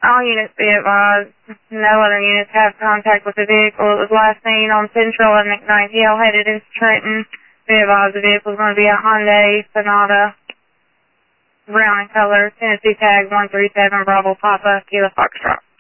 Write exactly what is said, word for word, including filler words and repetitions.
All units be advised, no other units have contact with the vehicle. It was last seen on Central and McKnight Hill headed into Trenton. Be advised the vehicle is going to be a Hyundai Sonata, brown in color, Tennessee tag one three seven Bravo Papa, Kilo Foxtrot.